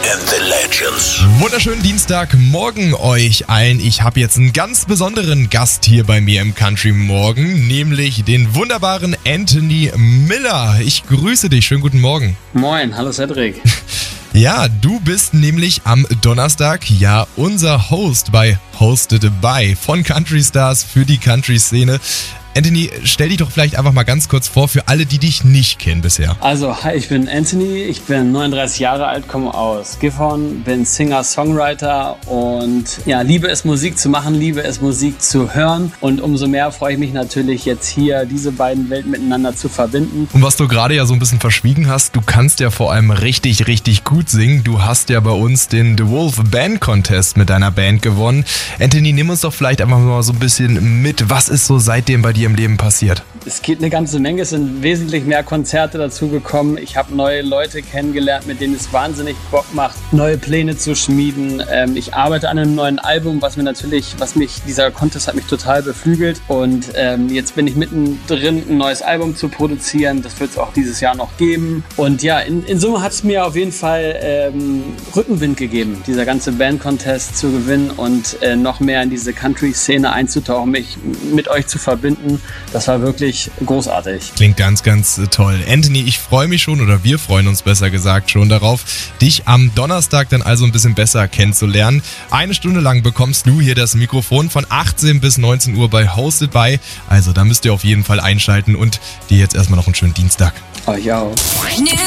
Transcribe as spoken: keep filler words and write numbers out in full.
and the Legends. Wunderschönen Dienstagmorgen euch allen. Ich habe jetzt einen ganz besonderen Gast hier bei mir im Country Morgen, nämlich den wunderbaren Anthony Miller. Ich grüße dich. Schönen guten Morgen. Moin, hallo Cedric. Ja, du bist nämlich am Donnerstag ja unser Host bei Hosted by von Country Stars für die Country-Szene. Anthony, stell dich doch vielleicht einfach mal ganz kurz vor für alle, die dich nicht kennen bisher. Also, hi, ich bin Anthony, ich bin neununddreißig Jahre alt, komme aus Gifhorn, bin Singer-Songwriter und ja, liebe es Musik zu machen, liebe es Musik zu hören und umso mehr freue ich mich natürlich jetzt hier, diese beiden Welten miteinander zu verbinden. Und was du gerade ja so ein bisschen verschwiegen hast, du kannst ja vor allem richtig, richtig gut singen. Du hast ja bei uns den The Wolf Band Contest mit deiner Band gewonnen. Anthony, nimm uns doch vielleicht einfach mal so ein bisschen mit, was ist so seitdem bei dir im Leben passiert? Es geht eine ganze Menge, es sind wesentlich mehr Konzerte dazugekommen. Ich habe neue Leute kennengelernt, mit denen es wahnsinnig Bock macht, neue Pläne zu schmieden. Ähm, ich arbeite an einem neuen Album, was mir natürlich, was mich, dieser Contest hat mich total beflügelt. Und ähm, jetzt bin ich mittendrin, ein neues Album zu produzieren. Das wird es auch dieses Jahr noch geben. Und ja, in, in Summe hat es mir auf jeden Fall ähm, Rückenwind gegeben, dieser ganze Band-Contest zu gewinnen und äh, noch mehr in diese Country-Szene einzutauchen, mich mit euch zu verbinden. Das war wirklich großartig. Klingt ganz, ganz toll. Anthony, ich freue mich schon, oder wir freuen uns besser gesagt schon darauf, dich am Donnerstag dann also ein bisschen besser kennenzulernen. Eine Stunde lang bekommst du hier das Mikrofon von achtzehn bis neunzehn Uhr bei Hosted by. Also da müsst ihr auf jeden Fall einschalten und dir jetzt erstmal noch einen schönen Dienstag. Euch auch. New